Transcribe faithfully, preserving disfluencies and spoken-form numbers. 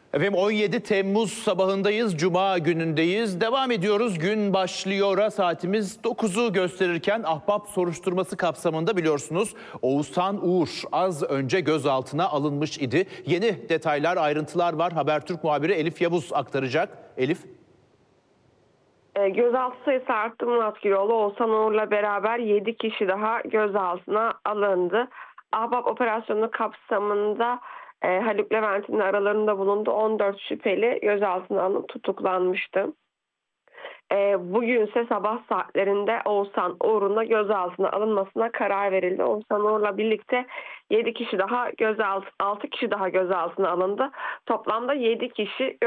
Efendim on yedi Temmuz sabahındayız, Cuma günündeyiz. Devam ediyoruz. Gün başlıyor. Saatimiz dokuzu gösterirken ahbap soruşturması kapsamında biliyorsunuz Oğuzhan Uğur az önce gözaltına alınmış idi. Yeni detaylar, ayrıntılar var. Habertürk muhabiri Elif Yavuz aktaracak. Elif. E, gözaltı sayısı arttı. Murat Güroğlu, Oğuzhan Uğur'la beraber yedi kişi daha gözaltına alındı. Ahbap operasyonu kapsamında e, Haluk Levent'in aralarında bulunduğu on dört şüpheli gözaltına alınıp tutuklanmıştı. E, bugün ise sabah saatlerinde Oğuzhan Uğur'un da gözaltına alınmasına karar verildi. Oğuzhan Uğur'la birlikte yedi kişi daha gözaltı, altı kişi daha gözaltına alındı. Toplamda yedi kişi